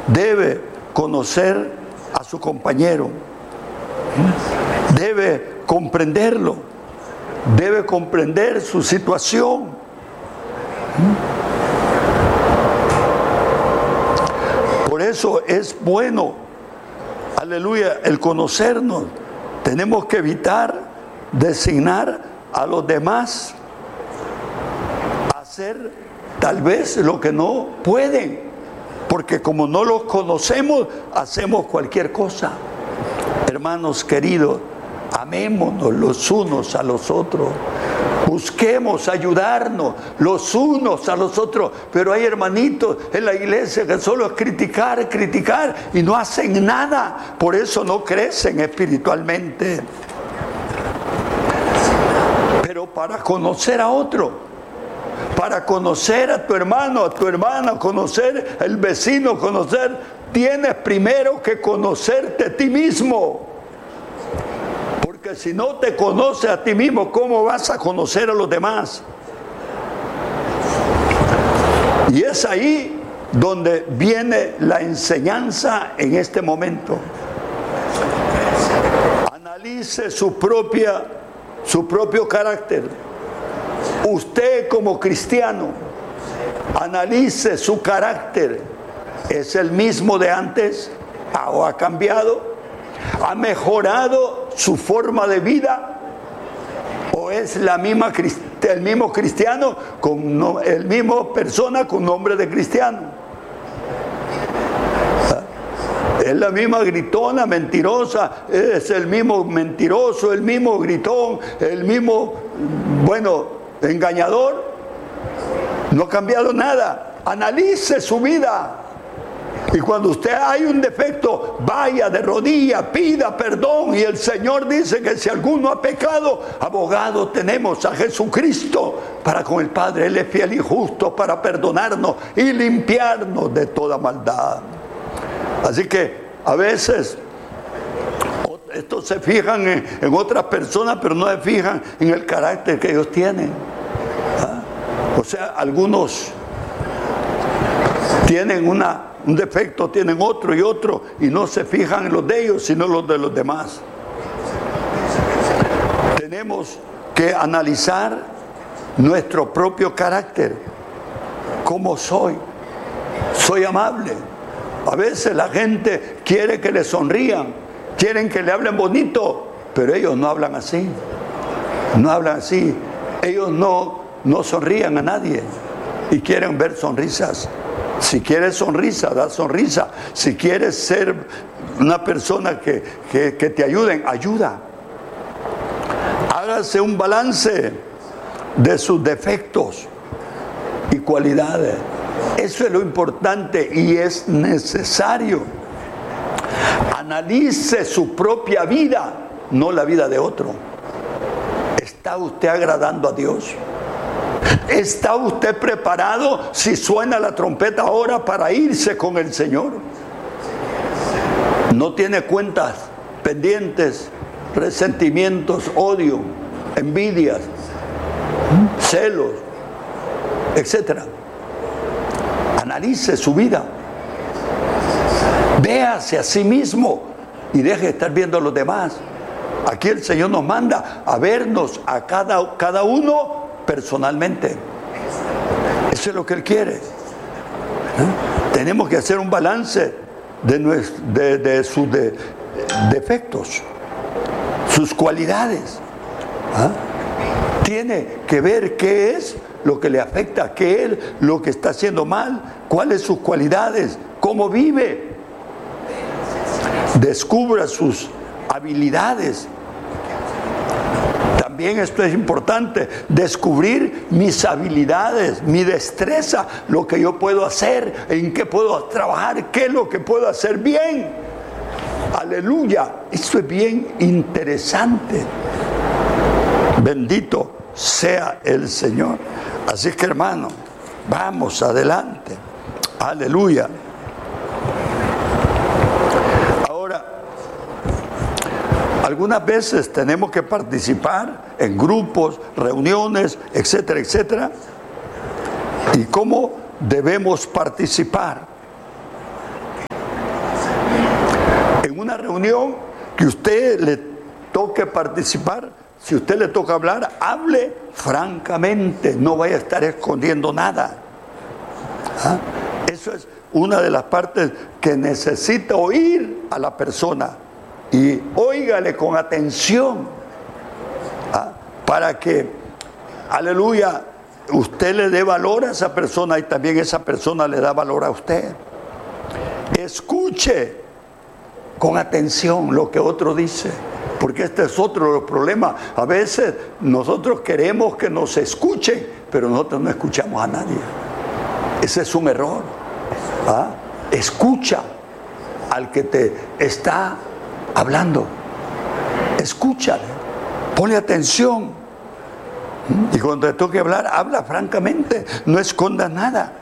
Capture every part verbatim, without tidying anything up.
debe conocer a su compañero, debe comprenderlo, debe comprender su situación. Por eso es bueno, aleluya, el conocernos. Tenemos que evitar designar a los demás a hacer tal vez lo que no pueden, porque como no los conocemos, hacemos cualquier cosa. Hermanos queridos, amémonos los unos a los otros. Busquemos ayudarnos los unos a los otros. Pero hay hermanitos en la iglesia que solo es criticar, criticar y no hacen nada. Por eso no crecen espiritualmente. Pero para conocer a otro, para conocer a tu hermano, a tu hermana, conocer al vecino, conocer, tienes primero que conocerte a ti mismo. Porque si no te conoces a ti mismo, ¿cómo vas a conocer a los demás? Y es ahí donde viene la enseñanza en este momento. Analice su propia, su propio carácter. Usted como cristiano, analice su carácter. ¿Es el mismo de antes? ¿O ha cambiado? ¿Ha mejorado su forma de vida? ¿O es la misma, el mismo cristiano, con no, el mismo persona con nombre de cristiano? ¿Ah? Es la misma gritona, mentirosa, es el mismo mentiroso, el mismo gritón, el mismo, bueno, engañador. No ha cambiado nada. Analice su vida. Y cuando usted hay un defecto, vaya de rodillas, pida perdón. Y el Señor dice que si alguno ha pecado, abogado tenemos a Jesucristo para con el Padre. Él es fiel y justo para perdonarnos y limpiarnos de toda maldad. Así que a veces estos se fijan en, en otras personas, pero no se fijan en el carácter que ellos tienen. ¿Ah? O sea, algunos tienen una un defecto, tienen otro y otro, y no se fijan en los de ellos, sino los de los demás. Tenemos que analizar nuestro propio carácter. ¿Cómo soy? ¿Soy amable? A veces la gente quiere que le sonrían, quieren que le hablen bonito, pero ellos no hablan así. No hablan así. Ellos no, no sonrían a nadie y quieren ver sonrisas. Si quieres sonrisa, da sonrisa. Si quieres ser una persona que, que, que te ayuden, ayuda. Hágase un balance de sus defectos y cualidades. Eso es lo importante y es necesario. Analice su propia vida, no la vida de otro. ¿Está usted agradando a Dios? ¿Está usted preparado si suena la trompeta ahora para irse con el Señor? No tiene cuentas pendientes, resentimientos, odio, envidias, celos, etcétera. Analice su vida. Véase a sí mismo y deje de estar viendo a los demás. Aquí el Señor nos manda a vernos a cada, cada uno personalmente. Eso es lo que Él quiere. ¿Eh? Tenemos que hacer un balance de, nuestro, de, de sus de, defectos, sus cualidades. ¿Eh? Tiene que ver qué es lo que le afecta, qué es lo que está haciendo mal, cuáles sus cualidades, cómo vive. Descubra sus habilidades. También esto es importante, descubrir mis habilidades, mi destreza, lo que yo puedo hacer, en qué puedo trabajar, qué es lo que puedo hacer bien. Aleluya, esto es bien interesante. Bendito sea el Señor. Así que, hermano, vamos adelante. Aleluya. Algunas veces tenemos que participar en grupos, reuniones, etcétera, etcétera. ¿Y cómo debemos participar? una reunión que usted le toque participar, si usted le toca hablar, hable francamente, no vaya a estar escondiendo nada. ¿Ah? Eso es una de las partes que necesita oír a la persona, y óigale con atención, ¿ah? Para que, aleluya, usted le dé valor a esa persona y también esa persona le da valor a usted. Escuche con atención lo que otro dice, porque este es otro de los problemas. A veces nosotros queremos que nos escuchen, pero nosotros no escuchamos a nadie. Ese es un error. ¿Ah? Escucha al que te está hablando. Escúchale, ponle atención. Y cuando te toque hablar, habla francamente, no escondas nada.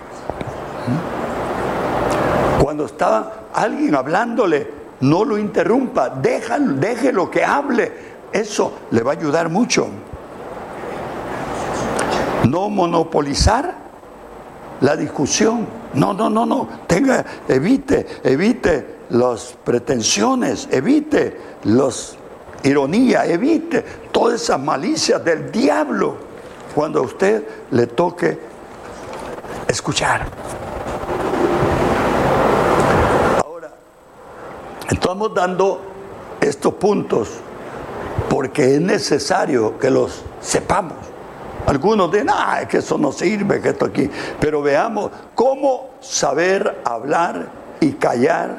Cuando está alguien hablándole, no lo interrumpa, déjalo, déjelo que hable. Eso le va a ayudar mucho. No monopolizar la discusión. No, no, no, no. Tenga, evite, evite las pretensiones, evite las ironías, evite todas esas malicias del diablo cuando a usted le toque escuchar. Ahora, estamos dando estos puntos porque es necesario que los sepamos. Algunos dicen, ah, es que eso no sirve, que esto aquí. Pero veamos cómo saber hablar y callar.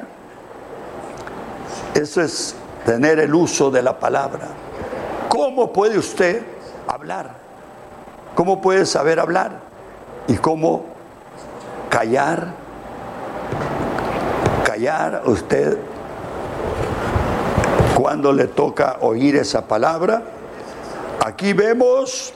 Eso es tener el uso de la palabra. ¿Cómo puede usted hablar? ¿Cómo puede saber hablar? ¿Y cómo callar? Callar usted cuando le toca oír esa palabra. Aquí vemos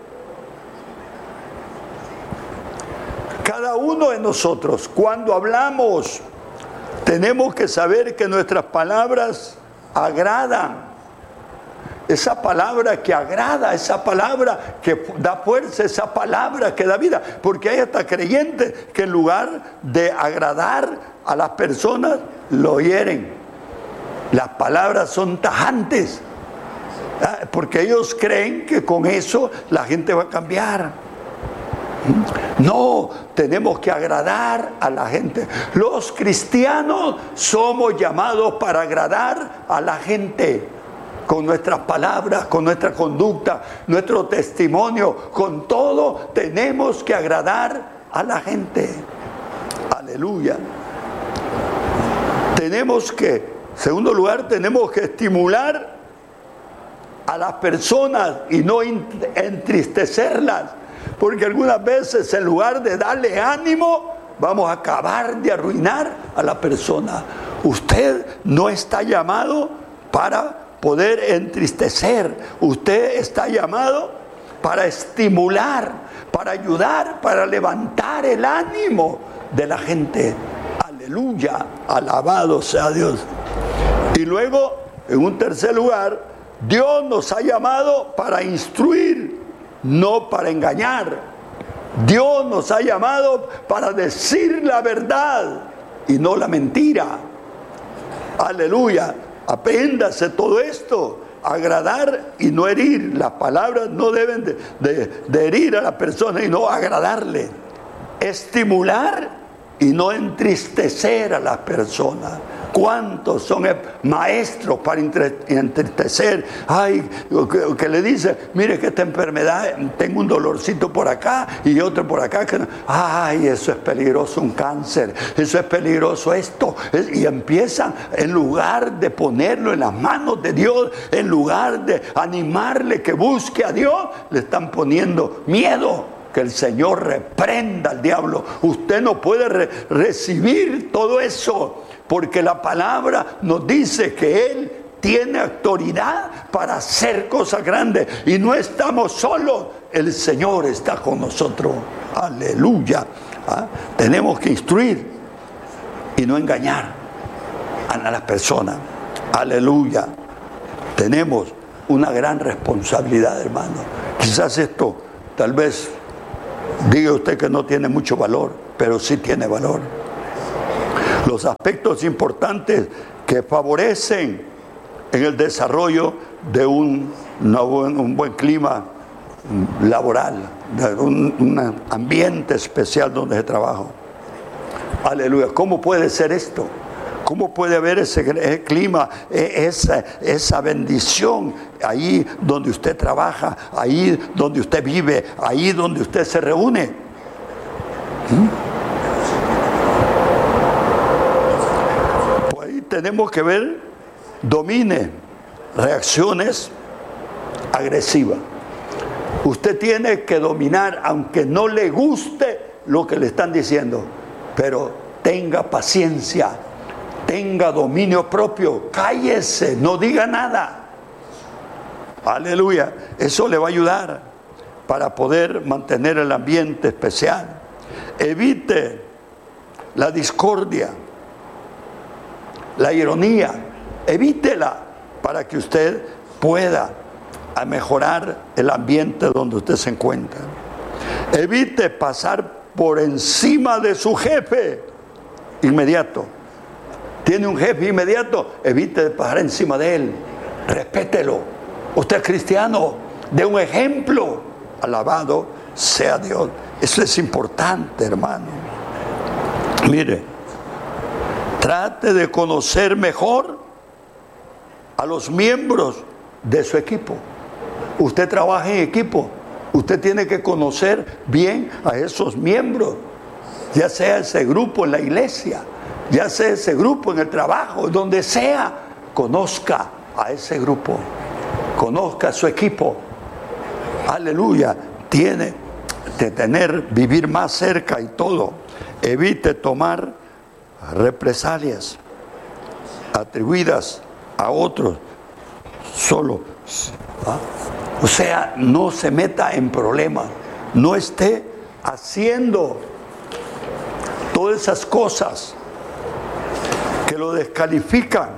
cada uno de nosotros, cuando hablamos, tenemos que saber que nuestras palabras agradan. Esa palabra que agrada, esa palabra que da fuerza, esa palabra que da vida. Porque hay hasta creyentes que en lugar de agradar a las personas, lo hieren. Las palabras son tajantes, porque ellos creen que con eso la gente va a cambiar. No, tenemos que agradar a la gente. Los cristianos somos llamados para agradar a la gente con nuestras palabras, con nuestra conducta, nuestro testimonio, con todo tenemos que agradar a la gente. Aleluya. Tenemos que, en segundo lugar, tenemos que estimular a las personas y no entristecerlas. Porque algunas veces en lugar de darle ánimo, vamos a acabar de arruinar a la persona. Usted no está llamado para poder entristecer. Usted está llamado para estimular, para ayudar, para levantar el ánimo de la gente. Aleluya, alabado sea Dios. Y luego, en un tercer lugar, Dios nos ha llamado para instruir, no para engañar. Dios nos ha llamado para decir la verdad y no la mentira. Aleluya. Apréndase todo esto. Agradar y no herir. Las palabras no deben de, de, de herir a la persona y no agradarle. Estimular y no entristecer a las personas. ¿Cuántos son maestros para entristecer? Ay, que, que le dice, mire que esta enfermedad, tengo un dolorcito por acá y otro por acá. Que no. Ay, eso es peligroso, un cáncer. Eso es peligroso esto. Y empiezan, en lugar de ponerlo en las manos de Dios, en lugar de animarle que busque a Dios, le están poniendo miedo. Que el Señor reprenda al diablo. Usted no puede re- recibir todo eso. Porque la palabra nos dice que Él tiene autoridad para hacer cosas grandes. Y no estamos solos. El Señor está con nosotros. Aleluya. ¿Ah? Tenemos que instruir y no engañar a las personas. Aleluya. Tenemos una gran responsabilidad, hermano. Quizás esto, tal vez, diga usted que no tiene mucho valor, pero sí tiene valor. Los aspectos importantes que favorecen en el desarrollo de un, una buen, un buen clima laboral, de un, un ambiente especial donde se trabaja. Aleluya. ¿Cómo puede ser esto? ¿Cómo puede haber ese, ese clima, esa, esa bendición ahí donde usted trabaja, ahí donde usted vive, ahí donde usted se reúne? ¿Mm? Pues ahí tenemos que ver, domine reacciones agresivas. Usted tiene que dominar, aunque no le guste lo que le están diciendo, pero tenga paciencia. Tenga dominio propio, cállese, no diga nada. Aleluya. Eso le va a ayudar para poder mantener el ambiente especial. Evite la discordia, la ironía, evítela para que usted pueda mejorar el ambiente donde usted se encuentra. Evite pasar por encima de su jefe inmediato. Tiene un jefe inmediato, evite de pasar encima de él, respételo. Usted es cristiano, dé un ejemplo. Alabado sea Dios. Eso es importante, hermano. Mire, trate de conocer mejor a los miembros de su equipo. Usted trabaja en equipo, usted tiene que conocer bien a esos miembros, ya sea ese grupo en la iglesia, ya sea ese grupo en el trabajo, donde sea. Conozca a ese grupo, conozca a su equipo. Aleluya. Tiene que tener, vivir más cerca y todo. Evite tomar represalias atribuidas a otros solo. ¿Ah? O sea, no se meta en problemas, no esté haciendo todas esas cosas que lo descalifican.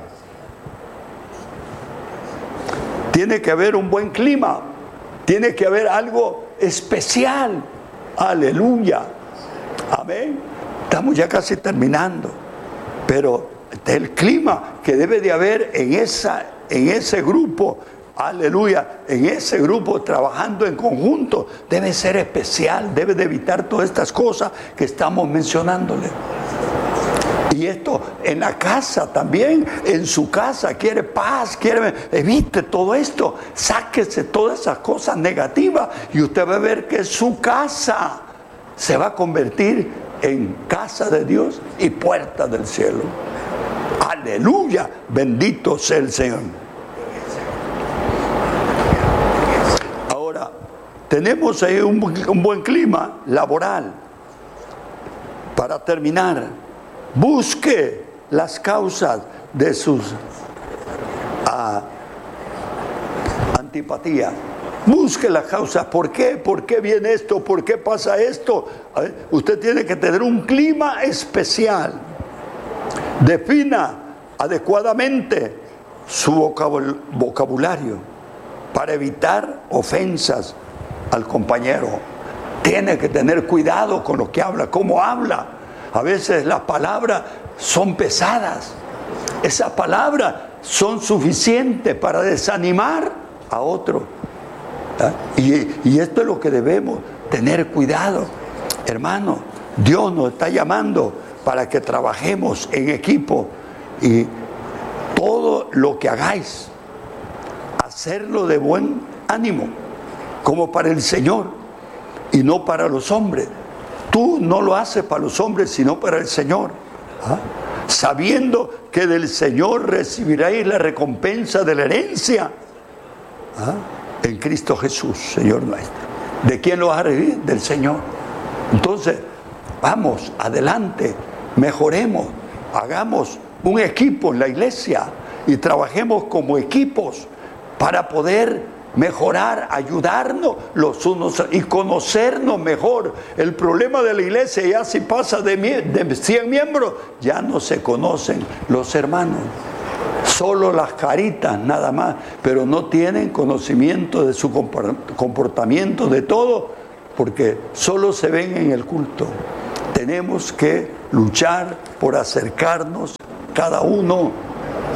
Tiene que haber un buen clima, tiene que haber algo especial. Aleluya. Amén. Estamos ya casi terminando, pero el clima que debe de haber en, esa, en ese grupo, aleluya, en ese grupo trabajando en conjunto, debe ser especial, debe de evitar todas estas cosas que estamos mencionándole. Y esto en la casa también, en su casa, quiere paz, quiere, evite todo esto, sáquese todas esas cosas negativas y usted va a ver que su casa se va a convertir en casa de Dios y puerta del cielo. Aleluya, bendito sea el Señor. Ahora, tenemos ahí un, un buen clima laboral. Para terminar, busque las causas de sus uh, antipatías. Busque las causas. ¿Por qué? ¿Por qué viene esto? ¿Por qué pasa esto? ¿Eh? Usted tiene que tener un clima especial. Defina adecuadamente su vocabul- vocabulario para evitar ofensas al compañero. Tiene que tener cuidado con lo que habla, cómo habla. A veces las palabras son pesadas. Esas palabras son suficientes para desanimar a otro. ¿Eh? Y, y esto es lo que debemos tener cuidado. Hermano, Dios nos está llamando para que trabajemos en equipo y todo lo que hagáis, hacerlo de buen ánimo, como para el Señor y no para los hombres. Tú no lo haces para los hombres, sino para el Señor. ¿Ah? Sabiendo que del Señor recibiréis la recompensa de la herencia. ¿Ah? En Cristo Jesús, Señor nuestro. ¿De quién lo vas a recibir? Del Señor. Entonces, vamos, adelante, mejoremos, hagamos un equipo en la iglesia y trabajemos como equipos para poder mejorar, ayudarnos los unos y conocernos mejor. El problema de la iglesia ya si pasa de, de cien miembros, ya no se conocen los hermanos. Solo las caritas nada más, pero no tienen conocimiento de su comportamiento, de todo, porque solo se ven en el culto. Tenemos que luchar por acercarnos cada uno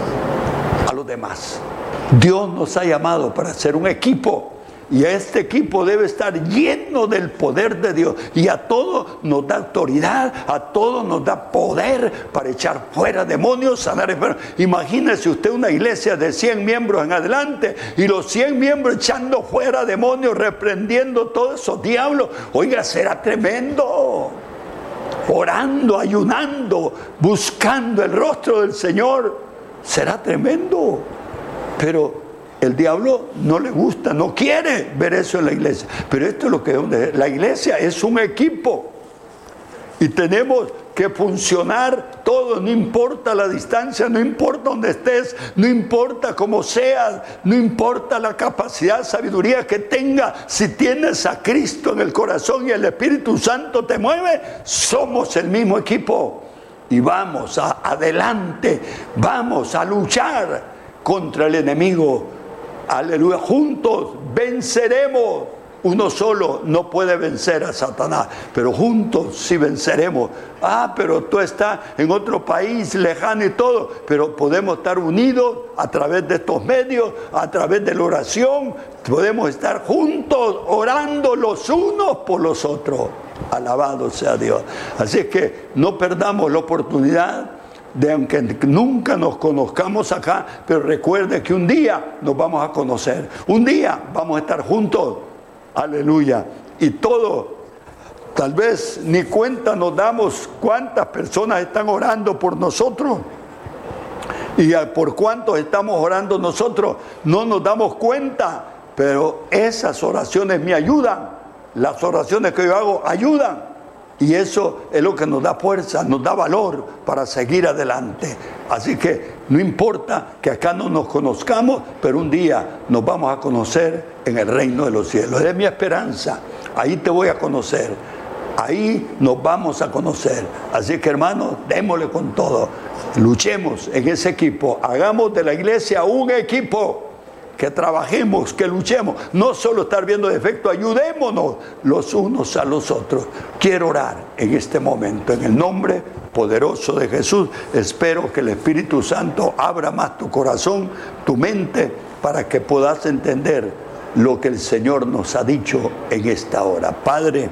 los demás. Dios nos ha llamado para ser un equipo. Y este equipo debe estar lleno del poder de Dios. Y a todos nos da autoridad, a todos nos da poder para echar fuera demonios, sanar enfermos. Imagínese usted una iglesia de cien miembros en adelante y los cien miembros echando fuera demonios, reprendiendo todos esos diablos. Oiga, será tremendo. Orando, ayunando, buscando el rostro del Señor. Será tremendo. Pero el diablo no le gusta, no quiere ver eso en la iglesia. Pero esto es lo que la iglesia es un equipo. Y tenemos que funcionar todos, no importa la distancia, no importa donde estés, no importa cómo seas, no importa la capacidad, sabiduría que tengas. Si tienes a Cristo en el corazón y el Espíritu Santo te mueve, somos el mismo equipo. Y vamos a, adelante, vamos a luchar contra el enemigo. Aleluya, juntos venceremos. Uno solo no puede vencer a Satanás, pero juntos sí venceremos. Ah, pero tú estás en otro país lejano y todo, pero podemos estar unidos a través de estos medios, a través de la oración. Podemos estar juntos orando los unos por los otros. Alabado sea Dios. Así es que no perdamos la oportunidad de, aunque nunca nos conozcamos acá, pero recuerde que un día nos vamos a conocer, un día vamos a estar juntos, aleluya, y todo, tal vez ni cuenta nos damos cuántas personas están orando por nosotros, y por cuántos estamos orando nosotros, no nos damos cuenta, pero esas oraciones me ayudan, las oraciones que yo hago ayudan. Y eso es lo que nos da fuerza, nos da valor para seguir adelante. Así que no importa que acá no nos conozcamos, pero un día nos vamos a conocer en el reino de los cielos. Es mi esperanza. Ahí te voy a conocer. Ahí nos vamos a conocer. Así que, hermanos, démosle con todo. Luchemos en ese equipo. Hagamos de la iglesia un equipo. Que trabajemos, que luchemos, no solo estar viendo defectos, ayudémonos los unos a los otros. Quiero orar en este momento, en el nombre poderoso de Jesús. Espero que el Espíritu Santo abra más tu corazón, tu mente, para que puedas entender lo que el Señor nos ha dicho en esta hora. Padre,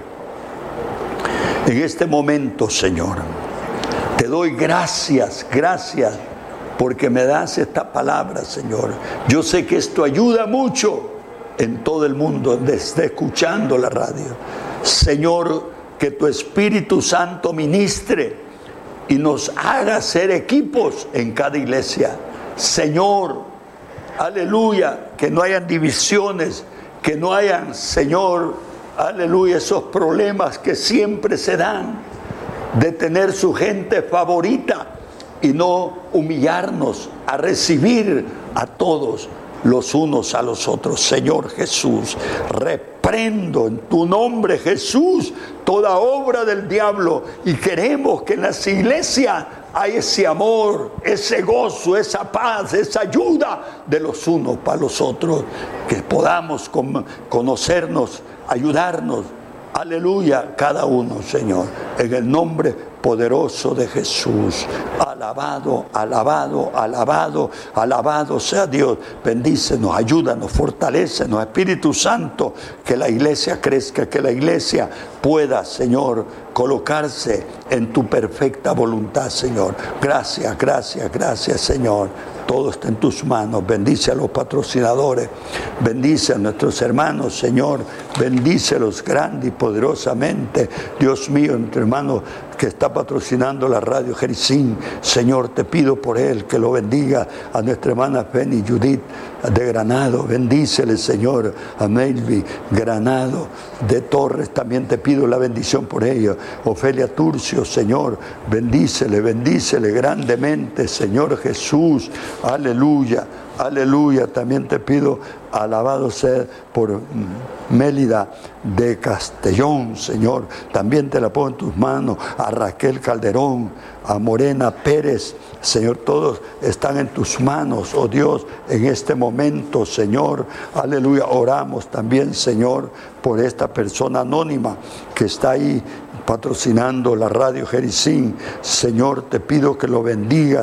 en este momento, Señor, te doy gracias, gracias, porque me das esta palabra, Señor. Yo sé que esto ayuda mucho en todo el mundo, donde esté escuchando la radio. Señor, que tu Espíritu Santo ministre y nos haga ser equipos en cada iglesia. Señor, aleluya, que no hayan divisiones, que no hayan, Señor, aleluya, esos problemas que siempre se dan de tener su gente favorita y no humillarnos a recibir a todos los unos a los otros. Señor Jesús, reprendo en tu nombre, Jesús, toda obra del diablo, y queremos que en las iglesias hay ese amor, ese gozo, esa paz, esa ayuda de los unos para los otros, que podamos conocernos, ayudarnos. Aleluya, cada uno, Señor, en el nombre poderoso de Jesús. Alabado, alabado, alabado, alabado sea Dios. Bendícenos, ayúdanos, fortalécenos, Espíritu Santo, que la iglesia crezca, que la iglesia pueda, Señor, colocarse en tu perfecta voluntad, Señor. Gracias, gracias, gracias, Señor. Todo está en tus manos. Bendice a los patrocinadores, bendice a nuestros hermanos, Señor, bendícelos grande y poderosamente. Dios mío, nuestro hermano que está patrocinando la radio Jericín, Señor, te pido por él que lo bendiga. A nuestra hermana Penny Judith de Granado, bendícele, Señor. A Melvi Granado de Torres, también te pido la bendición por ella. Ofelia Turcio, Señor, bendícele, bendícele grandemente, Señor Jesús. Aleluya, aleluya. También te pido, alabado sea por Mélida de Castellón, Señor. También te la pongo en tus manos. A Raquel Calderón, a Morena Pérez, Señor, todos están en tus manos, oh Dios, en este momento, Señor. Aleluya. Oramos también, Señor, por esta persona anónima que está ahí patrocinando la radio Jericín. Señor, te pido que lo bendigas.